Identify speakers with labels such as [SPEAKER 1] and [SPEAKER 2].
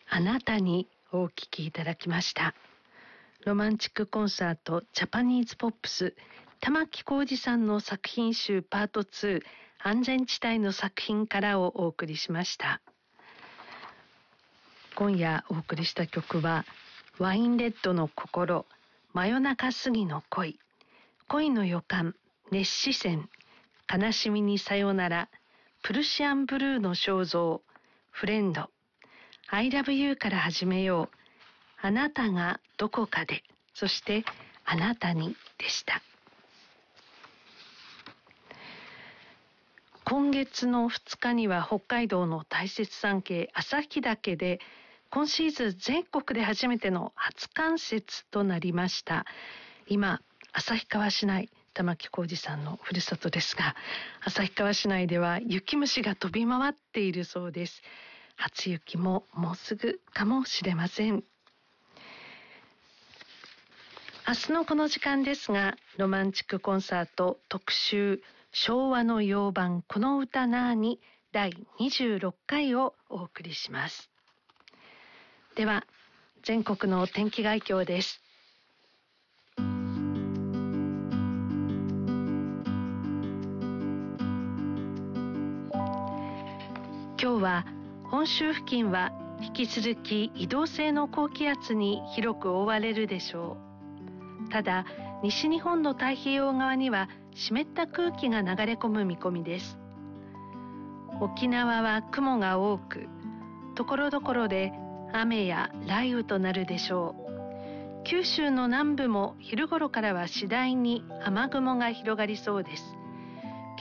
[SPEAKER 1] あなたにお聞きいただきました。ロマンチックコンサートジャパニーズポップス、玉置浩二さんの作品集パート2、安全地帯の作品からをお送りしました。今夜お送りした曲は、ワインレッドの心、真夜中過ぎの恋、恋の予感、熱視線、悲しみにさよなら、プルシアンブルーの肖像、フレンド、I love you から始めよう、あなたがどこかで、そしてあなたにでした。今月の2日には北海道の大雪山系旭岳で今シーズン全国で初めての初冠雪となりました。今、旭川市内、玉置浩二さんのふるさとですが、旭川市内では雪虫が飛び回っているそうです。初雪ももうすぐかもしれません。明日のこの時間ですが、ロマンチックコンサート特集、昭和の洋版この歌なーに第26回をお送りします。では、全国の天気概況です。今日は本州付近は引き続き移動性の高気圧に広く覆われるでしょう。ただ、西日本の太平洋側には湿った空気が流れ込む見込みです。沖縄は雲が多く、ところどころで雨や雷雨となるでしょう。九州の南部も昼頃からは次第に雨雲が広がりそうです。